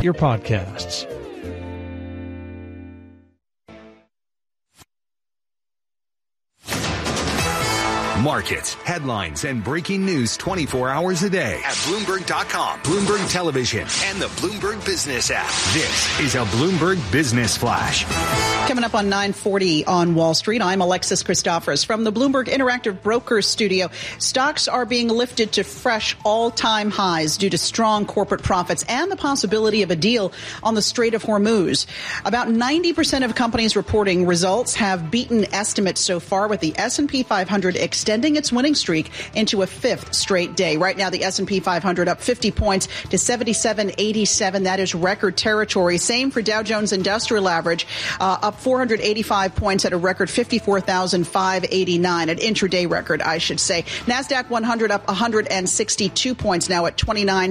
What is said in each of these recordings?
your podcasts. Markets, headlines, and breaking news 24 hours a day at Bloomberg.com, Bloomberg Television, and the Bloomberg Business app. This is a Bloomberg Business Flash. Coming up on 9:40 on Wall Street, I'm Alexis Christophorous from the Bloomberg Interactive Brokers studio. Stocks are being lifted to fresh all-time highs due to strong corporate profits and the possibility of a deal on the Strait of Hormuz. About 90% of companies reporting results have beaten estimates so far, with the S&P 500 extending its winning streak into a fifth straight day. Right now, the S&P 500 up 50 points to 77.87. That is record territory. Same for Dow Jones Industrial Average, up 485 points at a record 54,589, an intraday record, I should say. NASDAQ 100 up 162 points now at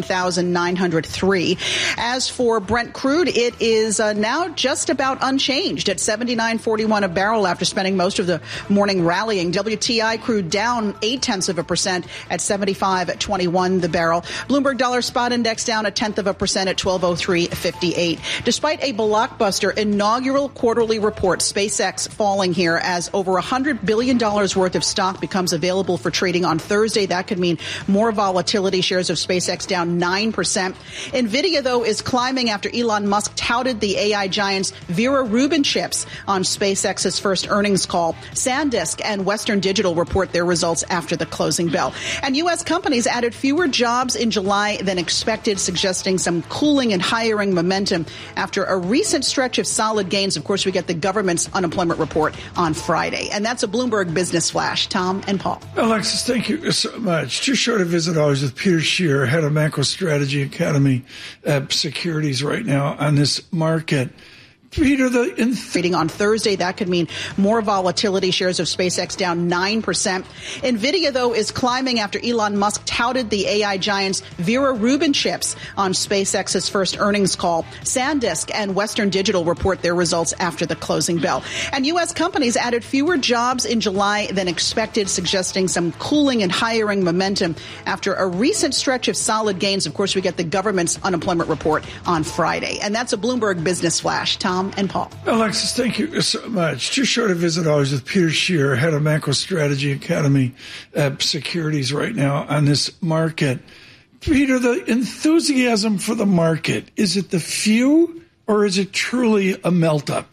29,903. As for Brent crude, it is now just about unchanged at $79.41 a barrel after spending most of the morning rallying. WTI crude down 0.8% at $75.21 the barrel. Bloomberg Dollar Spot Index down 0.1% at 1203.58. Despite a blockbuster inaugural quarterly report, SpaceX falling here as over $100 billion worth of stock becomes available for trading on Thursday. That could mean more volatility. Shares of SpaceX down 9%. NVIDIA, though, is climbing after Elon Musk touted the AI giant's Vera Rubin chips on SpaceX's first earnings call. SanDisk and Western Digital report their results after the closing bell. And U.S. companies added fewer jobs in July than expected, suggesting some cooling and hiring momentum after a recent stretch of solid gains. Of course, we get the government's unemployment report on Friday. And that's a Bloomberg Business Flash. Tom and Paul. Alexis, thank you so much. Just short of visit always with Peter Scheer, head of Macro Strategy Academy Securities right now on this market. Peter, trading on Thursday, that could mean more volatility. Shares of SpaceX down 9%. NVIDIA, though, is climbing after Elon Musk touted the AI giant's Vera Rubin chips on SpaceX's first earnings call. SanDisk and Western Digital report their results after the closing bell. And U.S. companies added fewer jobs in July than expected, suggesting some cooling and hiring momentum after a recent stretch of solid gains. Of course, we get the government's unemployment report on Friday. And that's a Bloomberg Business Flash. Tom and Paul. Alexis, thank you so much. Just short of visit always with Peter Scheer, head of Macro Strategy Academy Securities right now on this market. Peter, the enthusiasm for the market, is it the few or is it truly a melt-up?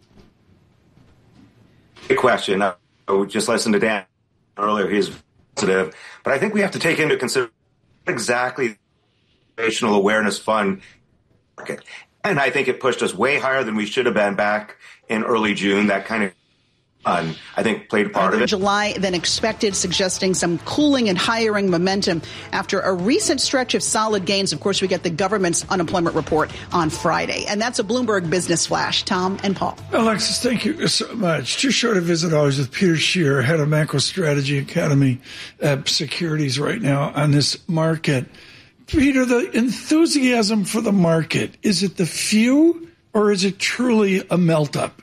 Good question. I just listened to Dan earlier. He's positive. But I think we have to take into consideration exactly the Situational Awareness Fund market. And I think it pushed us way higher than we should have been back in early June. That kind of, I think, played a part of it. July than expected, suggesting some cooling and hiring momentum after a recent stretch of solid gains. Of course, we get the government's unemployment report on Friday. And that's a Bloomberg Business Flash. Tom and Paul. Alexis, thank you so much. Just short of visit always with Peter Scheer, head of Macro Strategy Academy Securities right now on this market. Peter, the enthusiasm for the market, is it the few or is it truly a melt-up?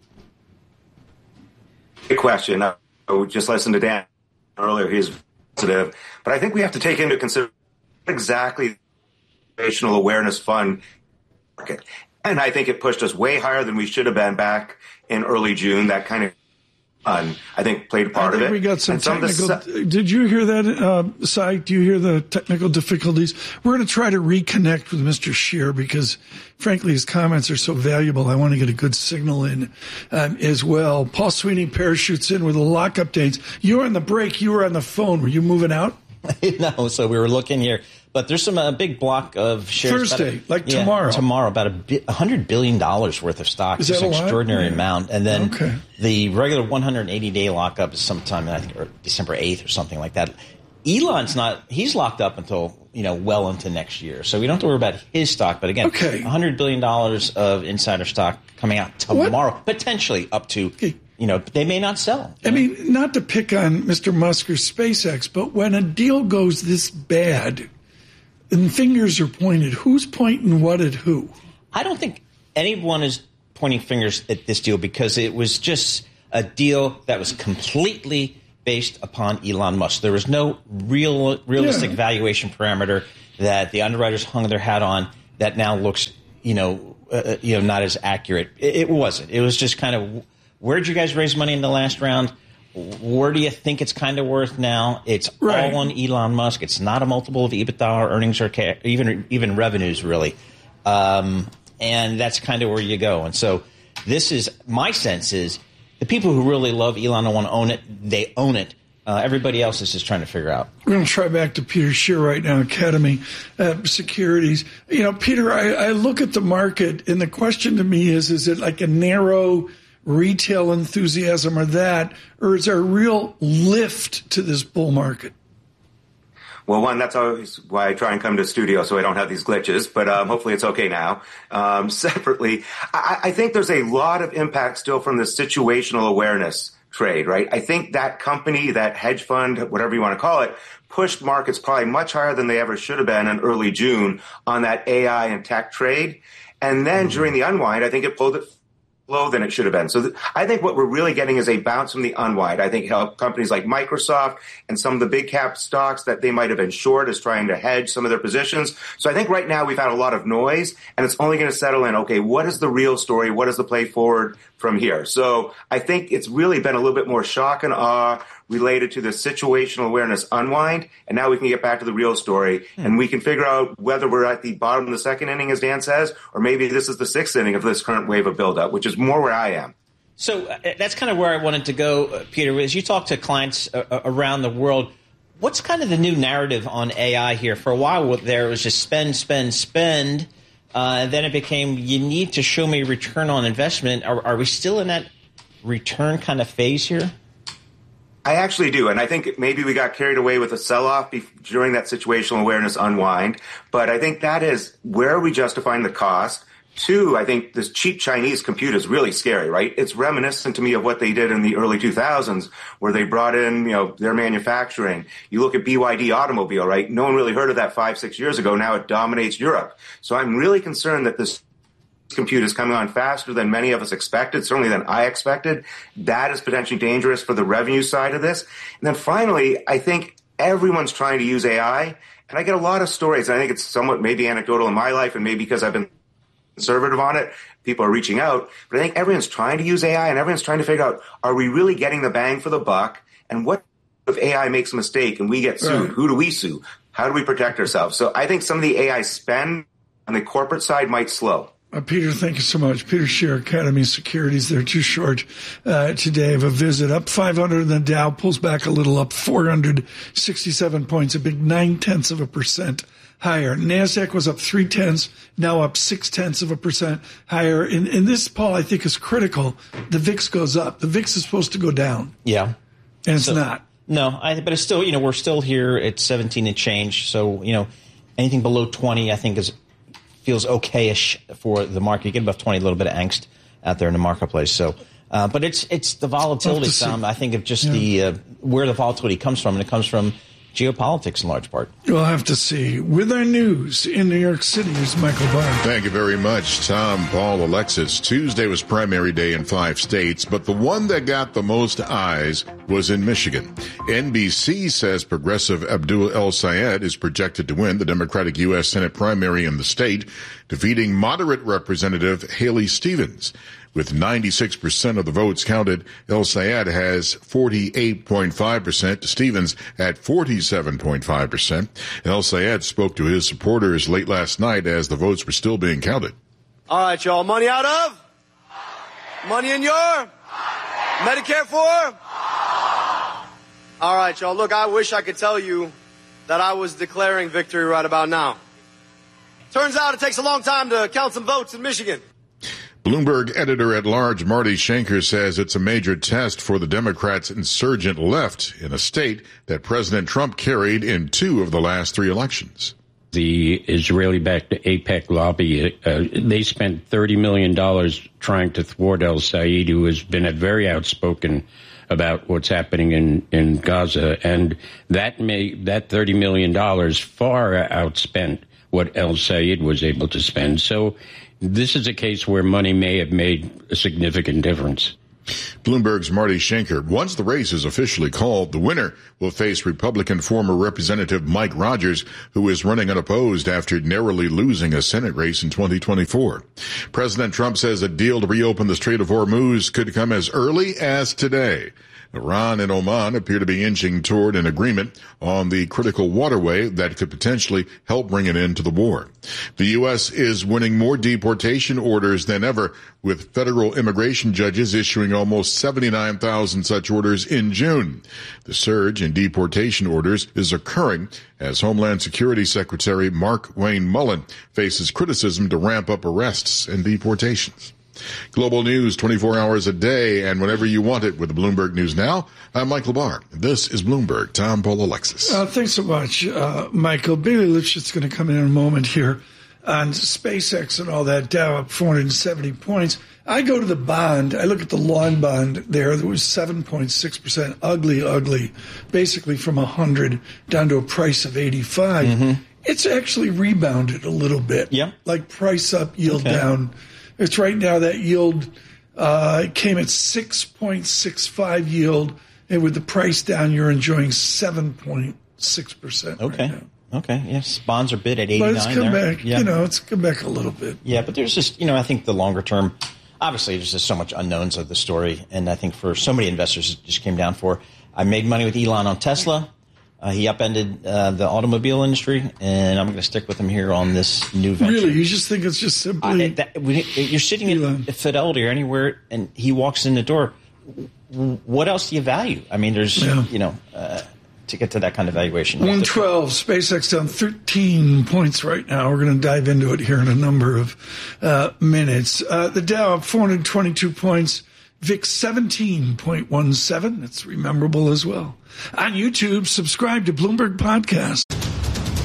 Good question. I just listened to Dan earlier. He's positive. But I think we have to take into consideration exactly the Situational Awareness Fund market. And I think it pushed us way higher than we should have been back in early June. That kind of, I think, played a part of it. We got some technical. Did you hear that, Cy? Do you hear the technical difficulties? We're going to try to reconnect with Mr. Scheer because, frankly, his comments are so valuable. I want to get a good signal in as well. Paul Sweeney parachutes in with the lock updates. You were on the break. You were on the phone. Were you moving out? No, so we were looking here. But there's some big block of shares. Thursday, tomorrow. Tomorrow, about $100 billion worth of stock. Is that an extraordinary amount. And then the regular 180-day lockup is sometime, I think, December 8th or something like that. Elon's not, he's locked up until, well into next year. So we don't have to worry about his stock. But again, $100 billion of insider stock coming out tomorrow, potentially up to, they may not sell. I mean, not to pick on Mr. Musk or SpaceX, but when a deal goes this bad and fingers are pointed, who's pointing what at who? I don't think anyone is pointing fingers at this deal because it was just a deal that was completely based upon Elon Musk. There was no realistic valuation parameter that the underwriters hung their hat on that now looks not as accurate. It wasn't. It was just kind of, where'd you guys raise money in the last round? Where do you think it's kind of worth now? It's all on Elon Musk. It's not a multiple of EBITDA or earnings or even revenues, really. And that's kind of where you go. And so this is, my sense is, the people who really love Elon and want to own it, they own it. Everybody else is just trying to figure out. We're going to try back to Peter Scheer right now, Academy Securities. Peter, I look at the market, and the question to me is it like a narrow retail enthusiasm or is there a real lift to this bull market? Well, one, that's always why I try and come to the studio so I don't have these glitches, but hopefully it's okay now. Separately, I think there's a lot of impact still from the situational awareness trade, right? I think that company, that hedge fund, whatever you want to call it, pushed markets probably much higher than they ever should have been in early June on that AI and tech trade. And then during the unwind, I think it pulled it low than it should have been. So I think what we're really getting is a bounce from the unwind. I think companies like Microsoft and some of the big cap stocks that they might have been short is trying to hedge some of their positions. So I think right now we've had a lot of noise, and it's only going to settle in, okay, what is the real story? What is the play forward from here? So I think it's really been a little bit more shock and awe related to the situational awareness unwind, and now we can get back to the real story, and we can figure out whether we're at the bottom of the second inning, as Dan says, or maybe this is the sixth inning of this current wave of buildup, which is more where I am. So that's kind of where I wanted to go, Peter. As you talk to clients around the world, what's kind of the new narrative on AI here? For a while there was just spend, spend, spend. Then it became, you need to show me return on investment. Are we still in that return kind of phase here? I actually do, and I think maybe we got carried away with a sell-off during that situational awareness unwind, but I think that is where are we justifying the cost. Two, I think this cheap Chinese compute is really scary, right? It's reminiscent to me of what they did in the early 2000s, where they brought in, their manufacturing. You look at BYD automobile, right? No one really heard of that 5-6 years ago. Now it dominates Europe. So I'm really concerned that this compute is coming on faster than many of us expected, certainly than I expected. That is potentially dangerous for the revenue side of this. And then finally, I think everyone's trying to use AI, and I get a lot of stories. And I think it's somewhat maybe anecdotal in my life, and maybe because I've been conservative on it, people are reaching out. But I think everyone's trying to use AI, and everyone's trying to figure out, are we really getting the bang for the buck? And what if AI makes a mistake and we get sued? Who do we sue? How do we protect ourselves? So I think some of the AI spend on the corporate side might slow. Peter, thank you so much. Peter Scheer, Academy Securities. They're too short today of a visit. Up 500, and the Dow pulls back a little, up 467 points, a big 0.9% higher. NASDAQ was up 0.3, now up 0.6% higher. And this, Paul, I think is critical. The VIX goes up. The VIX is supposed to go down. Yeah. And it's not. No, but it's still, we're still here at 17 and change. So, anything below 20, I think feels okay-ish for the market. You get above 20, a little bit of angst out there in the marketplace. So, but it's the volatility, Tom. I think of just where the volatility comes from, and it comes from geopolitics in large part. We'll have to see. With our news in New York City is Michael Barr. Thank you very much, Tom, Paul, Alexis. Tuesday was primary day in 5 states, but the one that got the most eyes was in Michigan. NBC says progressive Abdul El-Sayed is projected to win the Democratic U.S. Senate primary in the state, defeating moderate Representative Haley Stevens. With 96% of the votes counted, El-Sayed has 48.5%, Stevens at 47.5%. El-Sayed spoke to his supporters late last night as the votes were still being counted. All right, y'all. Money out of? Money in your? Medicare for? All right, y'all. Look, I wish I could tell you that I was declaring victory right about now. Turns out it takes a long time to count some votes in Michigan. Bloomberg editor-at-large Marty Schenker says it's a major test for the Democrats' insurgent left in a state that President Trump carried in 2 of the last 3 elections. The Israeli-backed AIPAC lobby, they spent $30 million trying to thwart El-Sayed, who has been very outspoken about what's happening in Gaza. And that $30 million far outspent what El-Sayed was able to spend. So this is a case where money may have made a significant difference. Bloomberg's Marty Schenker. Once the race is officially called, the winner will face Republican former Representative Mike Rogers, who is running unopposed after narrowly losing a Senate race in 2024. President Trump says a deal to reopen the Strait of Hormuz could come as early as today. Iran and Oman appear to be inching toward an agreement on the critical waterway that could potentially help bring an end to the war. The U.S. is winning more deportation orders than ever, with federal immigration judges issuing almost 79,000 such orders in June. The surge in deportation orders is occurring as Homeland Security Secretary Mark Wayne Mullen faces criticism to ramp up arrests and deportations. Global news 24 hours a day and whenever you want it with the Bloomberg News Now. I'm Mike Labar. This is Bloomberg. Tom Paul Alexis. Thanks so much, Michael. Bailey Lipschitz going to come in a moment here on SpaceX and all that, Dow up 470 points. I go to the bond. I look at the long bond there. That was 7.6%. Ugly. Basically from 100 down to a price of 85. Mm-hmm. It's actually rebounded a little bit. Yeah. Like price up, yield down. It's right now that yield came at 6.65 yield, and with the price down, you're enjoying 7.6%. Okay. Right now. Okay. Yes, bonds are bid at 89. But it's come there. back. Yeah. It's come back a little bit. Yeah, but there's just I think the longer term, obviously, there's just so much unknowns of the story, and I think for so many investors, it just came down for. I made money with Elon on Tesla. He upended the automobile industry, and I'm going to stick with him here on this new venture. Really? You just think it's just simply... you're sitting at Fidelity or anywhere, and he walks in the door. What else do you value? I mean, there's, to get to that kind of valuation. 112, SpaceX down 13 points right now. We're going to dive into it here in a number of minutes. The Dow up 422 points. VIX 17.17. That's rememberable as well. On YouTube, subscribe to Bloomberg Podcast.